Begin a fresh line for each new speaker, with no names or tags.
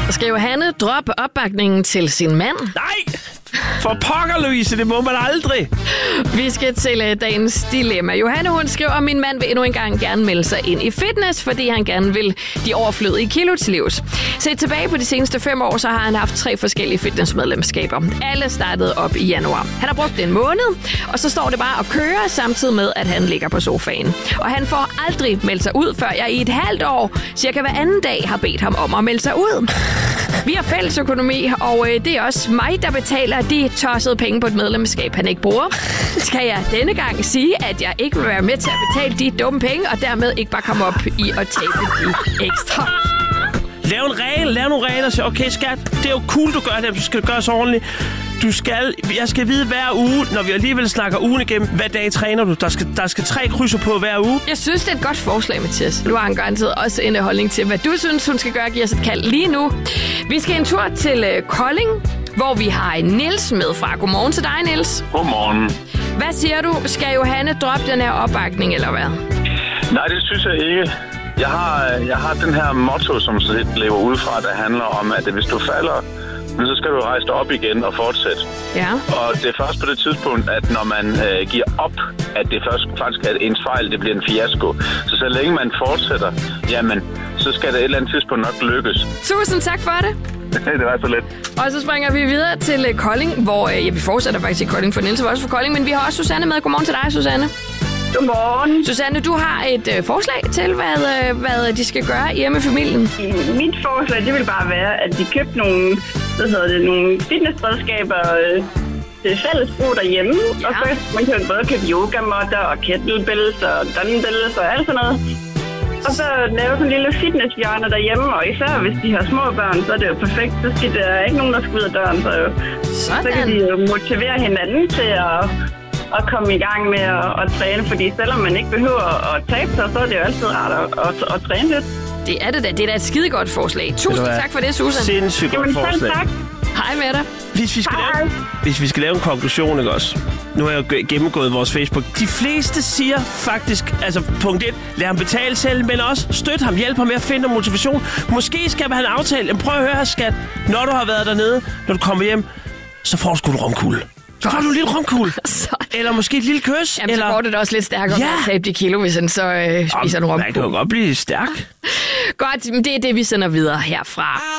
Skal Johanne droppe opbakningen til sin mand?
Nej! For pokker, Louise, det må man aldrig.
Vi skal til dagens dilemma. Johanne, hun skriver, min mand vil endnu engang gerne melde sig ind i fitness, fordi han gerne vil de overflødige kilo til livs. Set tilbage på de seneste 5 år, så har han haft 3 forskellige fitnessmedlemskaber. Alle startede op i januar. Han har brugt en måned, og så står det bare at køre, samtidig med, at han ligger på sofaen. Og han får aldrig meldt sig ud, før jeg i et halvt år, cirka hver anden dag, har bedt ham om at melde sig ud. Vi har fælles økonomi, og det er også mig, der betaler de tossede penge på et medlemskab, han ikke bruger. Skal jeg denne gang sige, at jeg ikke vil være med til at betale de dumme penge, og dermed ikke bare komme op i at tabe de ekstra?
Lav nogle regler og sige, okay skat, det er jo cool, du gør det, du skal gøre så ordentligt. Jeg skal vide hver uge, når vi alligevel snakker ugen igennem, hvad dag træner du. Der skal 3 krydser på hver uge.
Jeg synes, det er et godt forslag, Mathias. Du har en garanteret også en holdning til, hvad du synes, hun skal gøre. Giv os et kald lige nu. Vi skal en tur til Kolding, hvor vi har Niels med fra. Godmorgen til dig, Niels.
Godmorgen.
Hvad siger du? Skal Johanne droppe den her opbakning, eller hvad?
Nej, det synes jeg ikke. Jeg har den her motto, som lever ud fra, der handler om, at hvis du falder, så skal du rejse dig op igen og fortsætte.
Ja.
Og det er først på det tidspunkt, at når man giver op, at det først faktisk er ens fejl, det bliver en fiasko. Så længe man fortsætter, jamen, så skal det et eller andet tidspunkt nok lykkes.
Tusind tak for det.
Det var så let.
Og så springer vi videre til Kolding, hvor vi fortsætter faktisk i Kolding for Niels, og også for Kolding, men vi har også Susanne med. Godmorgen til dig, Susanne.
Godmorgen.
Susanne, du har et forslag til, hvad de skal gøre hjemme i familien.
Mit forslag, det vil bare være, at de købte nogle fitnessredskaber til fælles brug derhjemme. Ja. Og så man kan både købe yogamotter og kettlebells og dumbbells og alt sådan noget. Og så lave sådan en lille fitnesshjørne derhjemme, og især hvis de har små børn, så er det jo perfekt. Så skal der ikke nogen, der skal ud af døren, så kan de jo motivere hinanden til at komme i gang med at træne, fordi selvom man ikke behøver at tabe sig, så er det jo altid rart at træne lidt.
Det er det da. Det er da et skidegodt forslag. Tusind tak for det, Susan.
Sindssygt godt forslag.
Tak.
Hej med dig.
Hvis vi skal lave en konklusion, ikke også? Nu har jeg jo gennemgået vores Facebook. De fleste siger faktisk, altså punkt 1, lad ham betale selv, men også støt ham, hjælp ham med at finde motivation. Måske skal man have en aftale. Prøv at høre, skat. Når du har været dernede, når du kommer hjem, så får du sgu en romkugle. Så får du en lille romkugle. Eller måske et lille kys.
Jamen, så går det da også lidt stærkere med at tabe de kilo, hvis han så spiser en romkugle.
Man kan jo godt blive stærk.
Godt, men det er det, vi sender videre herfra.